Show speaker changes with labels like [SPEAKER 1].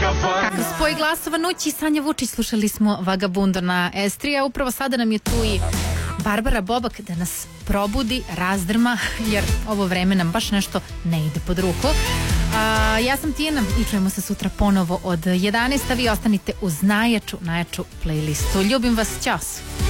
[SPEAKER 1] Kako spoj glasova noći, Sanja Vučić, slušali smo Vagabundo na S3, a upravo sada nam je tu i Barbara Bobak da nas probudi, razdrma, jer ovo vreme nam baš nešto ne ide pod ruku. Ja sam Tijana i čujemo se sutra ponovo od 11, a vi ostanite uz najjaču playlistu. Ljubim vas, ćao.